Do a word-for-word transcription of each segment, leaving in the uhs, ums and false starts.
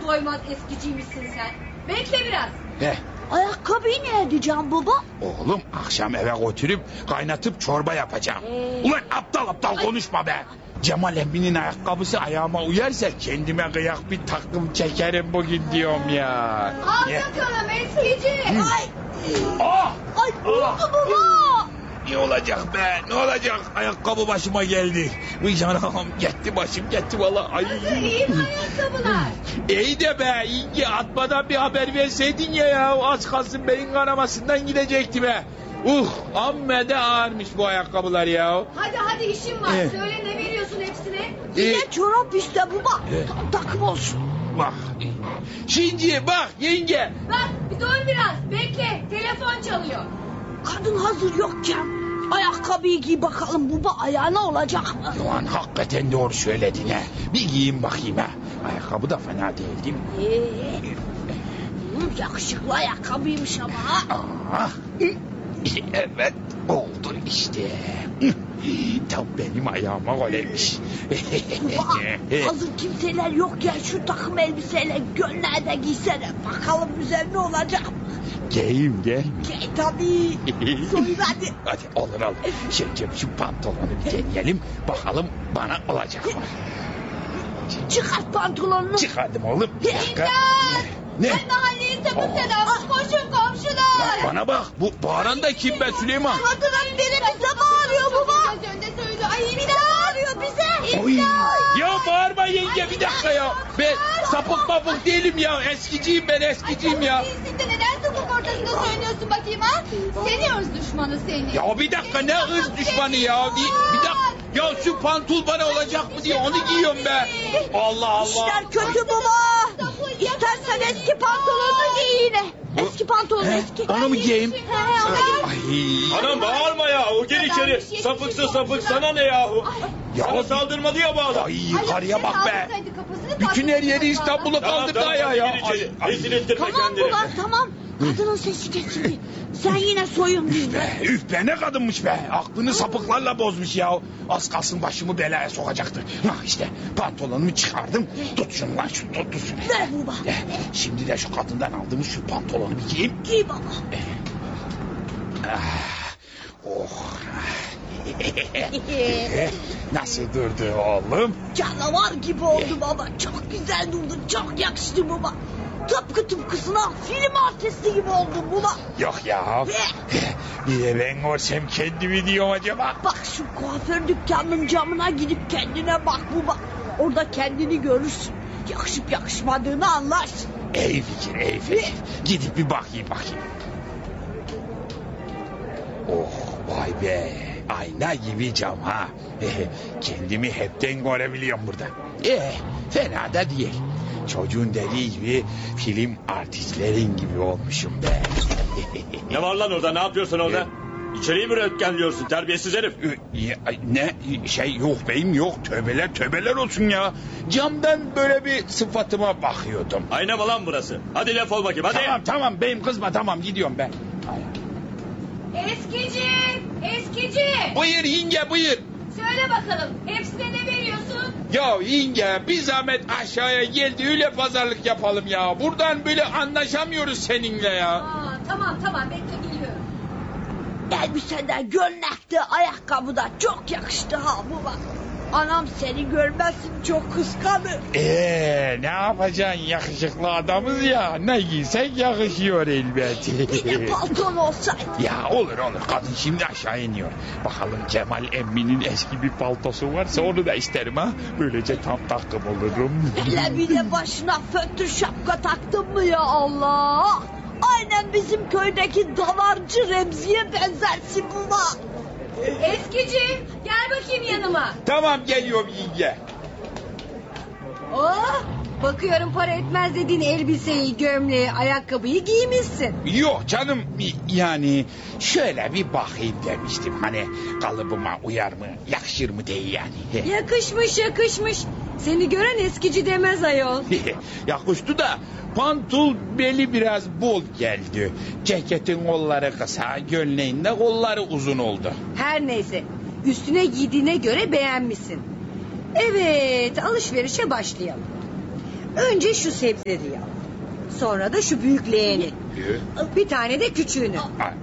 doymaz eskiciymişsin sen. Bekle biraz. He. Ayakkabıyı ne edeceğim baba? Oğlum akşam eve götürüp kaynatıp çorba yapacağım. Ee... Ulan aptal aptal Ay. konuşma be. Cemal emminin ayakkabısı ayağıma uyarsa kendime kıyak bir takım çekerim bugün diyorum ya. Al bakalım eskici. Hı. Ay. Ah! Ay ne oldu baba? Ne olacak be? Ne olacak? Ayakkabı başıma geldi. Uy canım gitti başım gitti valla. Ay. Nasıl iyi mi ayakkabılar? İyi de be İngi atmadan bir haber verseydin ya ya. Az kalsın beyin kanamasından gidecekti be. Uh amme de ağırmış bu ayakkabılar ya. Hadi hadi işim var. Ee. Söyle ne veriyorsun hepsine? Yine Ee. çorap işte baba. Ee. Tam takım olsun. Bak. Şimdi bak yenge. Bak bir dur biraz. Bekle. Telefon çalıyor. Kadın hazır yokken ayakkabıyı giy bakalım baba, ayağına olacak mı? Ulan hakikaten doğru söyledin ha. Bir giyin bakayım ha. Ayakkabı da fena değil değil mi? Ee, hı, yakışıklı ayakkabıymış ama ha. Aa, evet oldu işte. Tam benim ayağıma göremiş. Baba, hazır kimseler yokken şu takım elbiseyle göllerde giysene. Bakalım üzerine olacak mı? Giyeyim gel. Giy tabii. Soyun hadi. Hadi olur olur. Şimdi şu pantolonu bir deneyelim. Bakalım bana olacak mı? Çıkart pantolonunu. Çıkardım oğlum. Bir dakika. Ne? Ne? Ben mahalleyi sapık tedamış. Koşun komşular. Bana bak bu bağıran da kim be Süleyman? Kadının biri bize bağırıyor baba. Göz önünde söyledi. Ay Bir de bağırıyor bize. Oy. Ya bağırma yenge bir dakika ya. Ben sapık mapık değilim ya. Eskiciyim ben eskiciyim ya. Değilsin de neden sokak ortasında söylüyorsun bakayım ha? Seni ırz düşmanı seni. Ya bir dakika ne ırz düşmanı ya. Bir, bir dakika. Ya şu pantul bana olacak mı diye onu giyiyorum ben. Allah Allah. İşler kötü baba. İstersen eski pantolonunu giy yine. Eski pantolon He? eski. Onu mu giyeyim? He, onu giy. Ay. Anam bağırma ya. O gel içeri. Sapıksa sapık sana ne yahu? Ya Sana saldırmadı ya bu adam. Ay karıya bak be. Bütün her yeri İstanbul'a Tamam kaldırdı tamam ya ya. gel içeri. Rezil ettirme Tamam kendini. baba tamam. Kadının sesi kesildi. Sen yine soyun giy. Be, üf be ne kadınmış be. Aklını sapıklarla bozmuş ya. Az kalsın başımı belaya sokacaktı. Hah işte pantolonumu çıkardım. Tut şunu lan şunu tut tut. Ver baba. Eh, Şimdi de şu kadından aldığımız şu pantolonu bir giyeyim. Giy baba. Ah, oh. Nasıl durdu oğlum? Canavar gibi oldu baba. Çok güzel durdun. Çok yakıştı baba. Tıpkı tıpkısına film artisti gibi oldun baba. Yok ya. Bir de ben görsem kendimi diyorum acaba. Bak şu kuaför dükkanının camına gidip kendine bak baba. Orada kendini görürsün. Yakışıp yakışmadığını anlarsın. İyi fikir iyi fikir. Gidip bir bakayım bakayım. Oh vay be. Ayna gibi cam ha. Kendimi hepten görebiliyorum burada. Eh, fena da değil. Çocuğun dediği gibi film artistlerin gibi olmuşum be. Ne var lan orada? Ne yapıyorsun orada? İçeriği mi röntgenliyorsun terbiyesiz herif? Ne şey yok beyim yok tövbeler tövbeler olsun ya. Camdan böyle bir sıfatıma bakıyordum. Ayna mı lan burası? Hadi laf ol bakayım hadi. Tamam tamam beyim kızma tamam gidiyorum ben. Eskici. Eskici. Buyur yenge buyur. Söyle bakalım. Hepsine ne veriyorsun? Ya yenge bir zahmet aşağıya geldi öyle pazarlık yapalım ya. Buradan böyle anlaşamıyoruz seninle ya. Aa, tamam tamam bekle geliyorum. Elbiseden, gömlekte, ayakkabıda çok yakıştı ha baba. Anam seni görmezsin çok kıskanır. Eee ne yapacaksın yakışıklı adamız ya. Ne giysek yakışıyor elbet. Bir de palton olsaydı. Ya olur olur kadın şimdi aşağı iniyor. Bakalım Cemal emminin eski bir paltosu varsa onu da isterim ha. Böylece tam takım olurum. Hele bir de başına fötr şapka taktın mı ya Allah. Aynen bizim köydeki davarcı Remzi'ye benzersin baba. Eskici gel bakayım yanıma. Tamam geliyorum yenge. Oh, bakıyorum para etmez dediğin elbiseyi, gömleği, ayakkabıyı giymişsin. Yok canım yani şöyle bir bakayım demiştim. Hani kalıbıma uyar mı yakışır mı diye yani. Yakışmış yakışmış. Seni gören eskici demez ayol. Yakıştı da pantul beli biraz bol geldi. Ceketin kolları kısa, gömleğin de kolları uzun oldu. Her neyse üstüne giydiğine göre beğenmişsin. Evet alışverişe başlayalım. Önce şu sebzeleri al. Sonra da şu büyük leğeni. Bir tane de küçüğünü.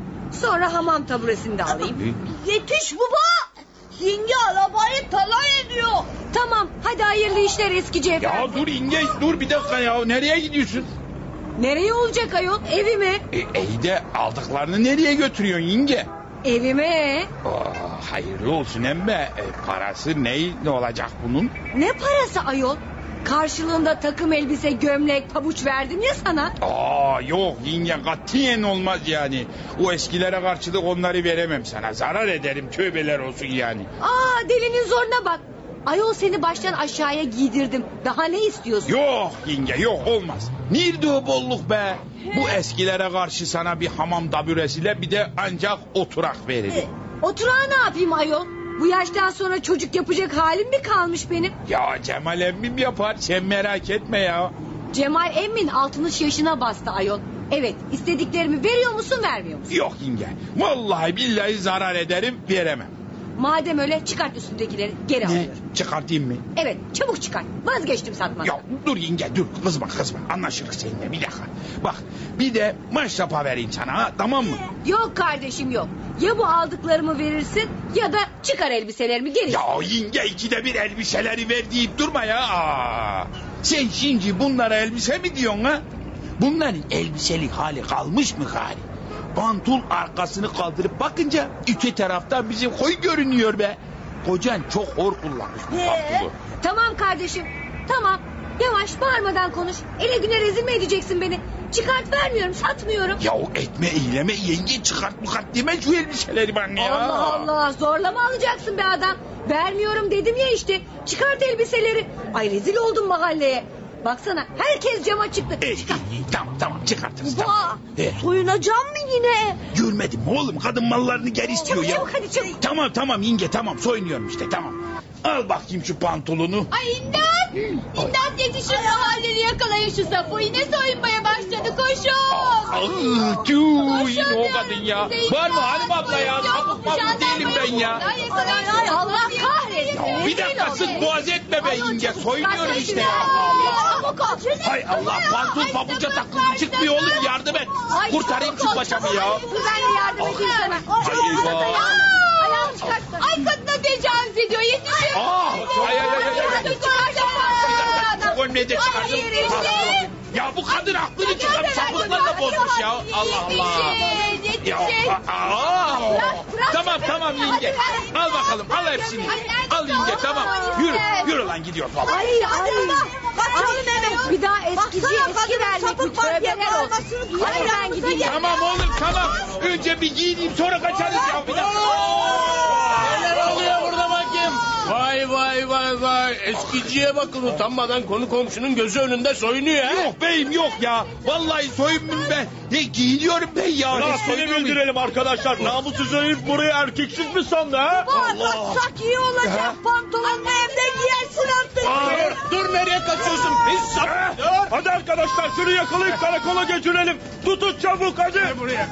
Sonra hamam taburesini de alayım. Yetiş baba. Yenge arabayı talay ediyor. Tamam, hadi hayırlı işler eskici efendi. Ya dur İnge, dur bir dakika ya. Nereye gidiyorsun? Nereye olacak ayol? Evime. E, iyi de aldıklarını nereye götürüyorsun İnge? Evime. Oh, hayırlı olsun emme. E, parası ne, ne olacak bunun? Ne parası ayol? Karşılığında takım elbise, gömlek, pabuç verdim ya sana. Aa yok yenge, katiyen olmaz yani. O eskilere karşılık onları veremem sana. Zarar ederim, tövbeler olsun yani. Aa, delinin zoruna bak. Ayol seni baştan aşağıya giydirdim. Daha ne istiyorsun? Yok yenge, yok, olmaz. Nerede o bolluk be? Bu eskilere karşı sana bir hamam taburesiyle bir de ancak oturak veririm. Oturağa ne yapayım ayol? Bu yaştan sonra çocuk yapacak halim mi kalmış benim? Ya Cemal emmim yapar, sen merak etme ya. Cemal emmin altmış yaşına bastı ayol. Evet, istediklerimi veriyor musun, vermiyor musun? Yok yenge, vallahi billahi zarar ederim, veremem. Madem öyle, çıkart üstündekileri, geri Ne? alıyorum. Çıkartayım mı? Evet, çabuk çıkart. Vazgeçtim satmaktan. Ya dur yenge, dur, kızma kızma, anlaşırız seninle, bir dakika. Bak, bir de maşrapa vereyim sana, ha, tamam mı? Yok kardeşim, yok. Ya bu aldıklarımı verirsin ya da çıkar elbiselerimi geri. Ya yenge, ikide bir elbiseleri ver deyip durma ya. Aa, sen şimdi bunlara elbise mi diyorsun ha? Bunların elbiselik hali kalmış mı gari? Pantul arkasını kaldırıp bakınca öte taraftan bizim koy görünüyor be. Kocan çok hor kullanmış bu pantulu. Tamam kardeşim, tamam. Yavaş, bağırmadan konuş. Ele güne rezil mi edeceksin beni? Çıkart, vermiyorum, satmıyorum. Ya etme eyleme yenge, çıkart mıkart deme şu elbiseleri bana ya. Allah Allah, zorla mı alacaksın be adam? Vermiyorum dedim ya işte. Çıkart elbiseleri. Ay rezil oldum mahalleye. Baksana, herkes cama çıktı. İyi, iyi, iyi, tamam tamam çıkartırız Baba tamam. He, soyunacağım mı yine? görmedim mi oğlum, kadın mallarını geri istiyor ya. Çabuk hadi çabuk. Tamam tamam yenge, tamam soyunuyorum işte, tamam. Al bakayım şu pantolonu. Ay imdat! İmdat yetişin, mahalleli yakalayın şu sapı. Yine soyunmaya başladı, koşun! Aa, tüh, yine o kadın ya. Var mı Halim abla ya? Sapık mapık değilim ben ya. Ay Allah kahretsin. Ya bir dakika, sık boğaz etme be yenge. Soyunuyorum işte ya. Hay Allah, pantol pabuca takıldı, çıkmıyor oğlum, yardım et. Kurtarayım şu paçamı ya. Dur ben de yardım edeyim sana. Hay eyvah. Ayağını çıkartsana. Ay kadına tecavüz ediyor, yetişin! Aa, ay ay ay ay. ay. Hadi çıkartın! Şu gömleği de çıkardım. Ya bu kadın aklını çıkarıp sapıkla da bozmuş ya. Allah Allah. Yetişin, Ya, yetişin! aa, tamam tamam yenge. Al bakalım, al hepsini. Al yenge, tamam. Yürü, yürü lan, gidiyoruz vallahi. Ay ay. Ay, bir daha eskici eski vermek mi? Tövbeler olsun. Hadi ben gideyim. Tamam oğlum, tamam. Önce bir giyineyim, sonra kaçarız ya. Bir dakika. Neler oluyor burada bakayım? Vay vay vay vay. Eskiciye bakın, utanmadan konu komşunun gözü önünde soyunuyor ha. Yok beyim, yok ya. Vallahi soyunmum ben. Ne giyiniyorum ben ya. Ne Seni soyunuyorum? bildirelim arkadaşlar. Namussuz herif burayı erkeksiz mi sandı ha? Anlatsak iyi olacak. Pantolonunu evde giyersin artık. Dur, dur nereye kaçıyorsun? Biz sap... Eh, Dur. Hadi arkadaşlar, şunu yakalayıp karakola götürelim. Tutun çabuk hadi. Buraya.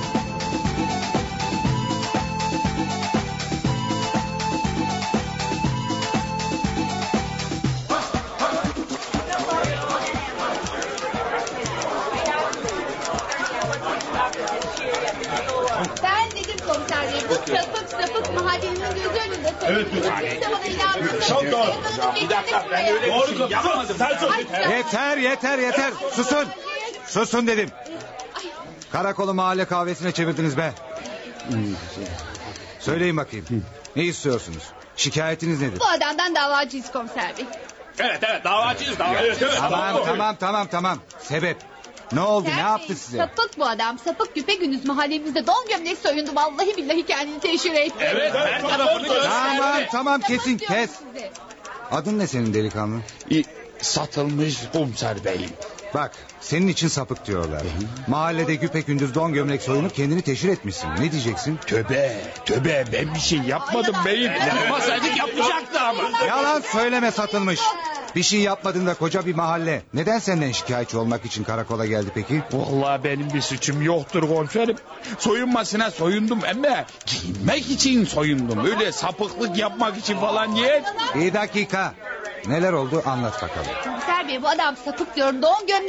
Ben dedim komiser bey, bu sapık sapık mahallenin gözü önünde. Evet, Kimse bana inanmıyor. Çok doğru. Bir dakika, ben öyle bir Doğru şey yapamadım. Sen söyle. Yeter yeter yeter. Susun. Susun dedim. Karakolu mahalle kahvesine çevirdiniz be. Söyleyin bakayım. Ne istiyorsunuz? Şikayetiniz nedir? Bu adamdan davacıyız komiser bey. Evet evet, davacıyız davacıyız. Tamam tamam tamam tamam. Sebep? Ne oldu? Ne yaptı size? Sapık bu adam. Sapık güpegündüz mahallemizde don gömlek soyundu. Vallahi billahi kendini teşhir etti. Evet, her tarafını Tamam gösterdi. tamam kesin Anlatıyorum kes. size. Adın ne senin delikanlı? E, Satılmış komiser beyim. Bak senin için sapık diyorlar. Mahallede güpegündüz don gömlek soyunup kendini teşhir etmişsin. Ne diyeceksin? Töbe, töbe, ben bir şey yapmadım beyim. Yapmasaydık yapacaktı ama. Yalan söyleme satılmış. Bir şey yapmadığında koca bir mahalle. Neden senden şikayetçi olmak için karakola geldi peki? Vallahi benim bir suçum yoktur komiserim. Soyunmasına soyundum ama giyinmek için soyundum. Öyle sapıklık yapmak için falan değil. Bir dakika. Neler oldu anlat bakalım. Komiser bey bu adam sapık diyorum. Doğum gömleği